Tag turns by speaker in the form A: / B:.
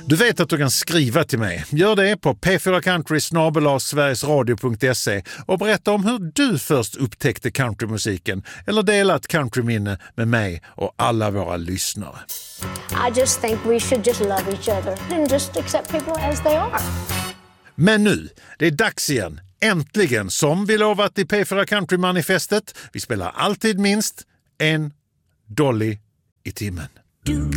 A: Du vet att du kan skriva till mig. Gör det på p4country@sverigesradio.se och berätta om hur du först upptäckte countrymusiken eller dela ett countryminne med mig och alla våra lyssnare.
B: I just think we should just love each other and just accept people as they are.
A: Men nu, det är dags igen. Äntligen, som vi lovat i P4 Country-manifestet. Vi spelar alltid minst en Dolly i timmen.